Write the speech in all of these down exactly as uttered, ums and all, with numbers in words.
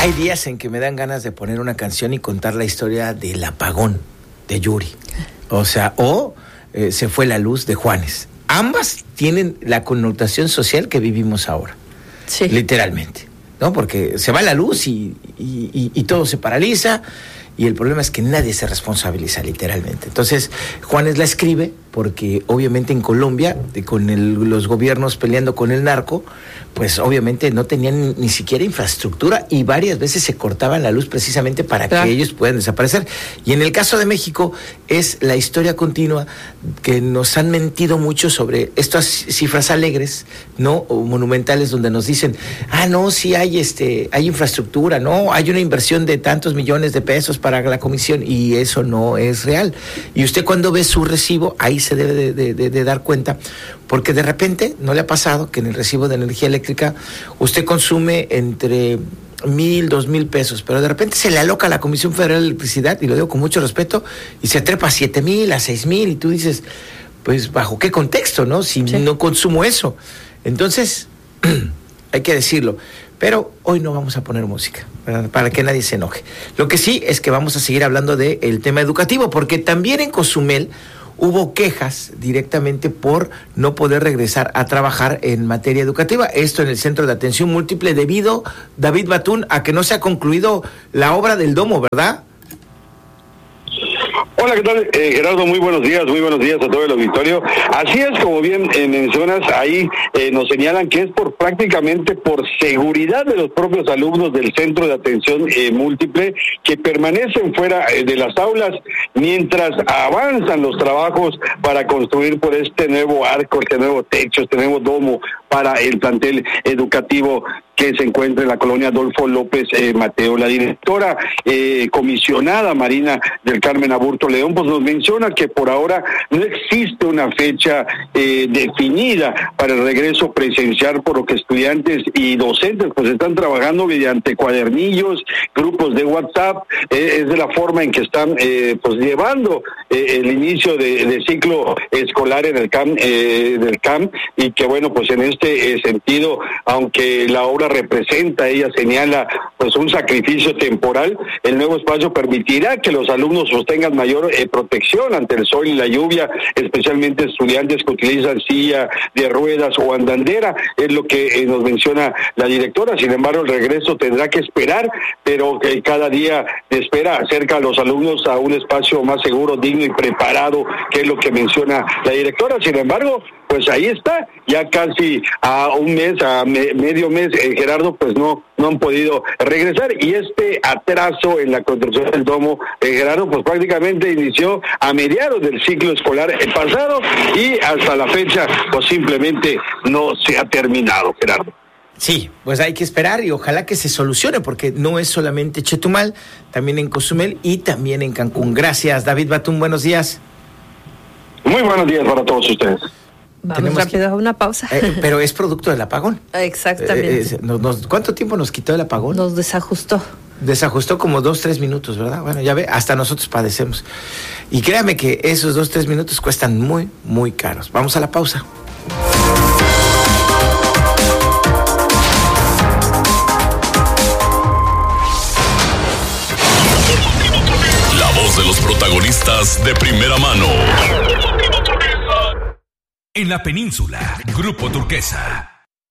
Hay días en que me dan ganas de poner una canción y contar la historia del apagón de Yuri. O sea, o eh, Se fue la luz de Juanes. Ambas tienen la connotación social que vivimos ahora. Sí. Literalmente, ¿no? Porque se va la luz y, y, y, y todo se paraliza. Y el problema es que nadie se responsabiliza, literalmente. Entonces, Juanes la escribe porque obviamente en Colombia, con el, los gobiernos peleando con el narco, pues obviamente no tenían ni, ni siquiera infraestructura y varias veces se cortaban la luz precisamente para claro. que ellos puedan desaparecer. Y en el caso de México es la historia continua que nos han mentido mucho sobre estas cifras alegres, ¿no? O monumentales, donde nos dicen, ah, no, sí hay, este, hay infraestructura, no, hay una inversión de tantos millones de pesos para la comisión, y eso no es real. Y usted cuando ve su recibo, ahí se debe de, de, de, de dar cuenta, porque de repente, ¿no le ha pasado que en el recibo de energía eléctrica usted consume entre mil, dos mil pesos, pero de repente se le aloca a la Comisión Federal de Electricidad, y lo digo con mucho respeto, y se trepa a siete mil, a seis mil, y tú dices, pues, ¿bajo qué contexto, no? Si sí. no consumo eso. Entonces, hay que decirlo. Pero hoy no vamos a poner música, ¿verdad? Para que nadie se enoje. Lo que sí es que vamos a seguir hablando del tema educativo, porque también en Cozumel hubo quejas directamente por no poder regresar a trabajar en materia educativa. Esto en el Centro de Atención Múltiple debido, David Batún, a que no se ha concluido la obra del domo, ¿verdad? Hola, ¿qué tal? Eh, Gerardo, muy buenos días, muy buenos días a todo el auditorio. Así es, como bien eh, mencionas, ahí eh, nos señalan que es por prácticamente por seguridad de los propios alumnos del Centro de Atención eh, Múltiple que permanecen fuera eh, de las aulas mientras avanzan los trabajos para construir por este nuevo arco, este nuevo techo, este nuevo domo para el plantel educativo que se encuentra en la colonia Adolfo López eh, Mateo. La directora eh, comisionada Marina del Carmen Aburto León pues nos menciona que por ahora no existe una fecha eh, definida para el regreso presencial, por lo que estudiantes y docentes pues están trabajando mediante cuadernillos, grupos de WhatsApp, eh, es de la forma en que están eh, pues llevando eh, el inicio de, de ciclo escolar en el C A M, eh, del C A M, y que bueno, pues en este eh, sentido, aunque la obra representa, ella señala, pues un sacrificio temporal, el nuevo espacio permitirá que los alumnos sostengan mayor eh, protección ante el sol y la lluvia, especialmente estudiantes que utilizan silla de ruedas o andandera, es lo que eh, nos menciona la directora. Sin embargo, el regreso tendrá que esperar, pero eh, cada día de espera acerca a los alumnos a un espacio más seguro, digno y preparado, que es lo que menciona la directora. Sin embargo, pues ahí está, ya casi a un mes, a me, medio mes, eh, Gerardo, pues no no han podido regresar, y este atraso en la construcción del domo, eh, Gerardo, pues prácticamente inició a mediados del ciclo escolar pasado, y hasta la fecha, pues simplemente no se ha terminado, Gerardo. Sí, pues hay que esperar y ojalá que se solucione, porque no es solamente Chetumal, también en Cozumel y también en Cancún. Gracias, David Batún, buenos días. Muy buenos días para todos ustedes. Vamos rápido a una pausa. Eh, pero es producto del apagón. Exactamente. Eh, eh, nos, nos, ¿Cuánto tiempo nos quitó el apagón? Nos desajustó. Desajustó como dos, tres minutos, ¿verdad? Bueno, ya ve, hasta nosotros padecemos. Y créame que esos dos, tres minutos cuestan muy, muy caros. Vamos a la pausa. La voz de los protagonistas de primera mano. En la península, Grupo Turquesa.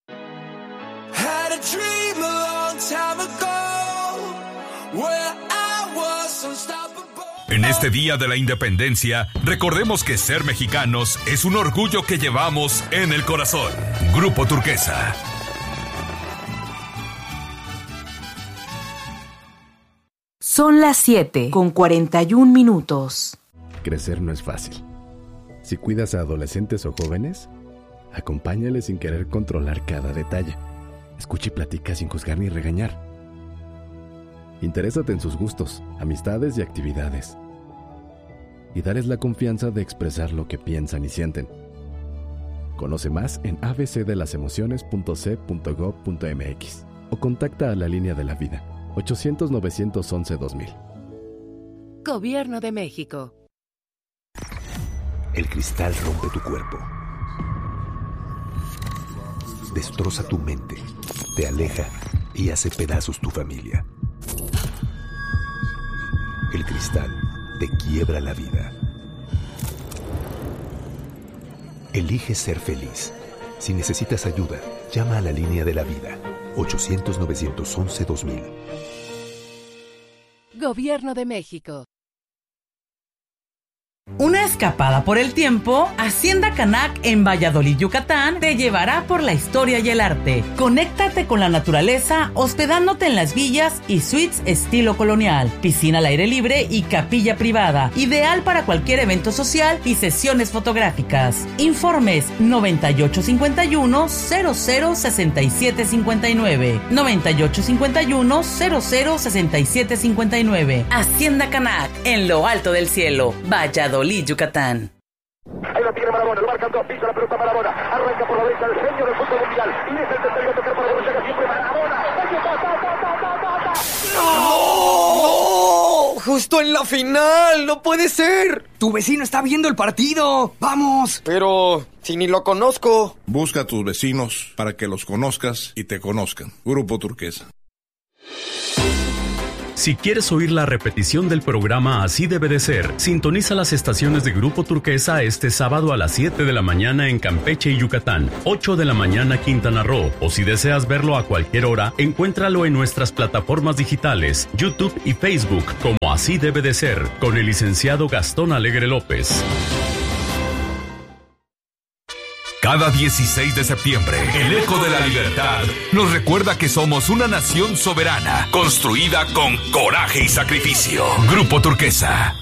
En este Día de la Independencia, recordemos que ser mexicanos es un orgullo que llevamos en el corazón. Grupo Turquesa. Son las siete con cuarenta y un minutos. Crecer no es fácil. Si cuidas a adolescentes o jóvenes, acompáñales sin querer controlar cada detalle. Escucha y platica sin juzgar ni regañar. Interésate en sus gustos, amistades y actividades. Y dales la confianza de expresar lo que piensan y sienten. Conoce más en a b c de las emociones punto c punto gob punto m x o contacta a la línea de la vida ochocientos, novecientos once, dos mil. Gobierno de México. El cristal rompe tu cuerpo, destroza tu mente, te aleja y hace pedazos tu familia. El cristal te quiebra la vida. Elige ser feliz. Si necesitas ayuda, llama a la línea de la vida. ochocientos, novecientos once, dos mil. Gobierno de México. Una escapada por el tiempo, Hacienda Canac en Valladolid, Yucatán, te llevará por la historia y el arte. Conéctate con la naturaleza hospedándote en las villas y suites estilo colonial, piscina al aire libre y capilla privada, ideal para cualquier evento social y sesiones fotográficas. Informes noventa y ocho cincuenta y uno, cero cero sesenta y siete cincuenta y nueve, noventa y ocho cincuenta y uno, cero cero sesenta y siete cincuenta y nueve. Hacienda Canac en lo alto del cielo, Valladolid, Yucatán. Ahí lo tiene Marabona, lo marcan dos, pisa la pelota Marabona, arranca por la derecha el genio del fútbol mundial, y es el tercero a tocar por la derecha que siempre Marabona. ¡No! ¡No! ¡Justo en la final! ¡No puede ser! ¡Tu vecino está viendo el partido! ¡Vamos! Pero si ni lo conozco. Busca a tus vecinos para que los conozcas y te conozcan. Grupo Turquesa. Si quieres oír la repetición del programa Así Debe de Ser, sintoniza las estaciones de Grupo Turquesa este sábado a las siete de la mañana en Campeche y Yucatán, ocho de la mañana Quintana Roo, o si deseas verlo a cualquier hora, encuéntralo en nuestras plataformas digitales, YouTube y Facebook, como Así Debe de Ser, con el licenciado Gastón Alegre López. Cada dieciséis de septiembre, el Eco de la Libertad nos recuerda que somos una nación soberana, construida con coraje y sacrificio. Grupo Turquesa.